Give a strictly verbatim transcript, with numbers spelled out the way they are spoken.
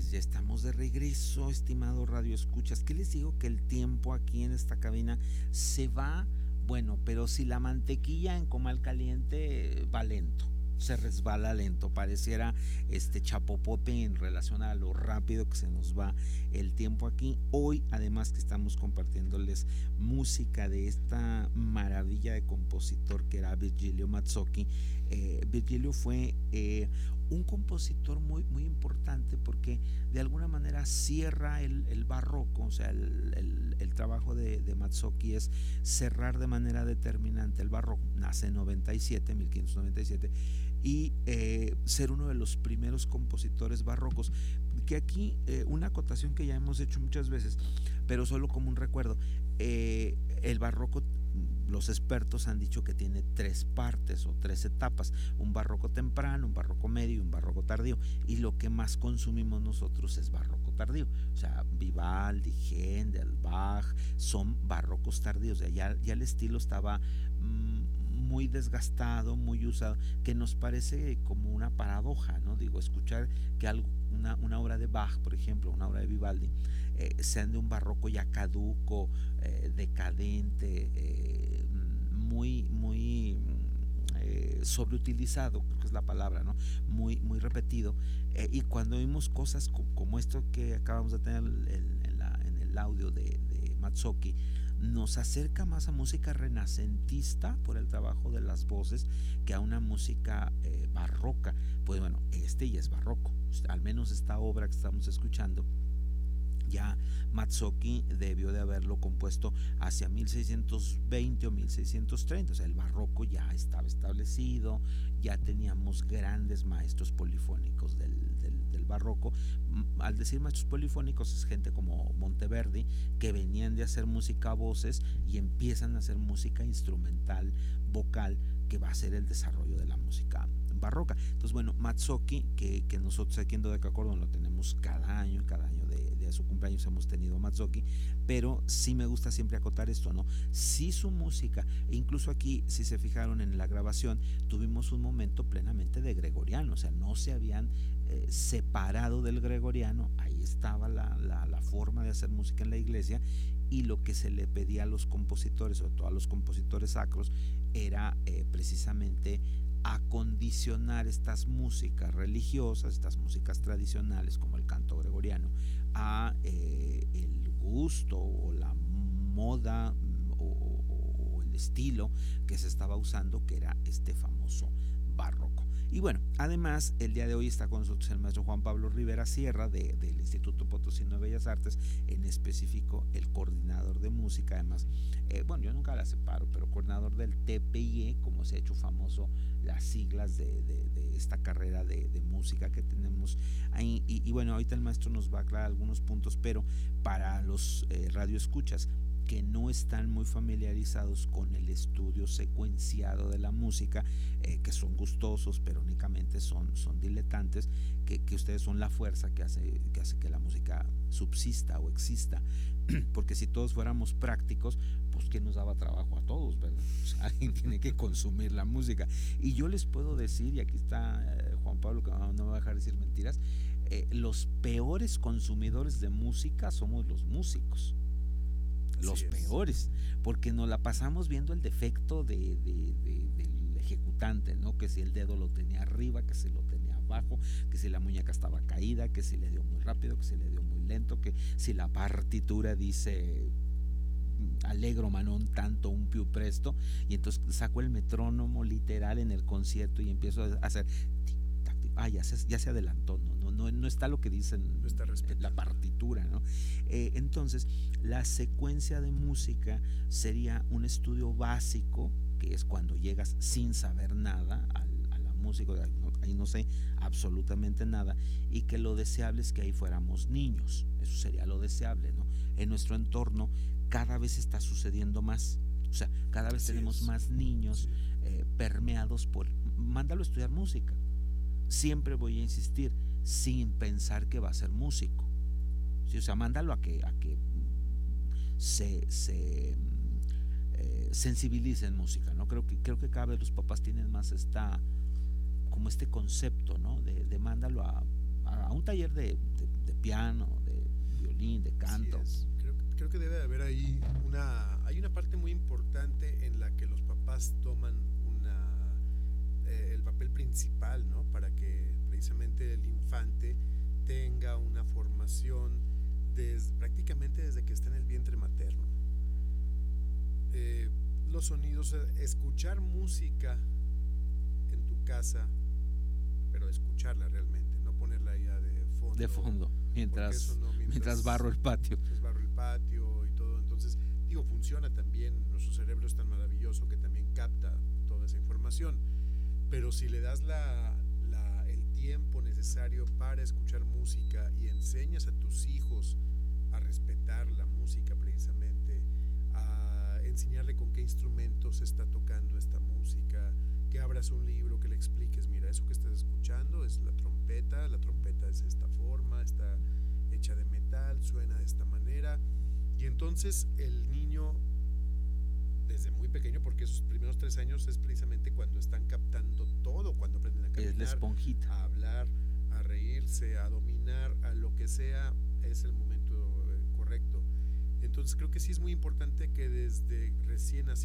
Pues ya estamos de regreso, estimado Radio Escuchas. ¿Qué les digo? Que el tiempo aquí en esta cabina se va, bueno, pero si la mantequilla en comal caliente va lento, se resbala lento, pareciera este chapopote en relación a lo rápido que se nos va el tiempo aquí. Hoy, además que estamos compartiéndoles música de esta maravilla de compositor que era Virgilio Mazzocchi. Eh, Virgilio fue eh, un compositor muy, muy importante porque de alguna manera cierra el, el barroco, o sea, el, el, el trabajo de, de Mazzocchi es cerrar de manera determinante el barroco. Nace en noventa y siete, mil quinientos noventa y siete, y eh, ser uno de los primeros compositores barrocos. Que aquí eh, una acotación que ya hemos hecho muchas veces, pero solo como un recuerdo, eh, el barroco, los expertos han dicho que tiene tres partes o tres etapas: un barroco temprano, un barroco medio y un barroco tardío, y lo que más consumimos nosotros es barroco tardío. O sea, Vivaldi, Händel, Bach son barrocos tardíos. O sea, ya, ya el estilo estaba mmm, muy desgastado, muy usado, que nos parece como una paradoja, ¿no? Digo, escuchar que algo, una, una obra de Bach, por ejemplo, una obra de Vivaldi, eh, sean de un barroco ya caduco, eh, decadente, eh, muy, muy eh, sobreutilizado, creo que es la palabra, ¿no? Muy, muy repetido. Eh, y cuando vimos cosas co como esto que acabamos de tener el, el, en, la, en el audio de, de Mazzocchi, nos acerca más a música renacentista por el trabajo de las voces que a una música eh, barroca. Pues bueno, este ya es barroco, al menos esta obra que estamos escuchando. Ya Mazzocchi debió de haberlo compuesto hacia mil seiscientos veinte o mil seiscientos treinta, o sea, el barroco ya estaba establecido, ya teníamos grandes maestros polifónicos del, del, del barroco. Al decir maestros polifónicos es gente como Monteverdi, que venían de hacer música a voces y empiezan a hacer música instrumental, vocal, que va a ser el desarrollo de la música barroca. Entonces, bueno, Mazzocchi, que, que nosotros aquí en Dodecacordon lo tenemos cada año, cada año de, de su cumpleaños hemos tenido Mazzocchi, pero sí me gusta siempre acotar esto, ¿no? Sí, su música, e incluso aquí, si se fijaron en la grabación, tuvimos un momento plenamente de gregoriano, o sea, no se habían eh, separado del gregoriano, ahí estaba la, la, la forma de hacer música en la iglesia, y lo que se le pedía a los compositores, sobre todo a los compositores sacros, era eh, precisamente acondicionar estas músicas religiosas, estas músicas tradicionales como el canto gregoriano, a eh, el gusto o la moda o, o, o el estilo que se estaba usando, que era este famoso barroco. Y bueno, además el día de hoy está con nosotros el maestro Juan Pablo Rivera Sierra de, del Instituto Potosino de Bellas Artes, en específico el coordinador de música. Además, eh, bueno, yo nunca la separo, pero coordinador del T P I E, como se ha hecho famoso las siglas de, de, de esta carrera de, de música que tenemos ahí. Y, y bueno, ahorita el maestro nos va a aclarar algunos puntos, pero para los eh, radioescuchas que no están muy familiarizados con el estudio secuenciado de la música, eh, que son gustosos, pero únicamente son, son diletantes, que, que ustedes son la fuerza que hace, que hace que la música subsista o exista, porque si todos fuéramos prácticos, pues ¿quién nos daba trabajo a todos, verdad? O sea, alguien tiene que consumir la música. Y yo les puedo decir, y aquí está eh, Juan Pablo, que no, no me va a dejar decir mentiras, eh, los peores consumidores de música somos los músicos. Los peores, porque nos la pasamos viendo el defecto de, de, de, del ejecutante, ¿no? Que si el dedo lo tenía arriba, que si lo tenía abajo, que si la muñeca estaba caída, que si le dio muy rápido, que si le dio muy lento, que si la partitura dice allegro ma non tanto un più presto, y entonces saco el metrónomo literal en el concierto y empiezo a hacer ah, ya se, ya se adelantó, ¿no? No, no, no está lo que dicen, no está la partitura, ¿no? Eh, entonces, la secuencia de música sería un estudio básico, que es cuando llegas sin saber nada al, a la música, ahí no, ahí no sé absolutamente nada, y que lo deseable es que ahí fuéramos niños, eso sería lo deseable, ¿no? En nuestro entorno cada vez está sucediendo más, o sea, cada vez Así tenemos es. más niños sí. eh, permeados por, mándalo a estudiar música. Siempre voy a insistir, sin pensar que va a ser músico, ¿sí? O sea, mándalo a que, a que se, se eh, sensibilice en música, ¿no? Creo que, creo que cada vez los papás tienen más esta, como este concepto, ¿no? De, de mándalo a, a, a un taller de, de, de piano, de violín, de canto. Así es. Creo, creo que debe de haber ahí una, hay una parte muy importante en la que los papás toman una, eh, el papel principal, ¿no? Para que precisamente el infante tenga una formación desde, prácticamente desde que está en el vientre materno. Eh, los sonidos, escuchar música en tu casa, pero escucharla realmente, no ponerla ya de fondo. De fondo, mientras, no, mientras, mientras barro el patio. Mientras barro el patio y todo. Entonces, digo, funciona también, nuestro cerebro es tan maravilloso que también capta toda esa información. Pero si le das la, la, el tiempo necesario para escuchar música y enseñas a tus hijos a respetar la música precisamente, a enseñarle con qué instrumentos se está tocando esta música, que abras un libro, que le expliques, mira, eso que estás escuchando es la trompeta, la trompeta es esta forma, está hecha de metal, suena de esta manera, y entonces el niño desde muy pequeño, porque esos primeros tres años es precisamente cuando están captando todo, cuando aprenden a caminar, es la esponjita, a hablar, a reírse, a dominar, a lo que sea, es el momento correcto. Entonces creo que sí es muy importante que desde recién nacido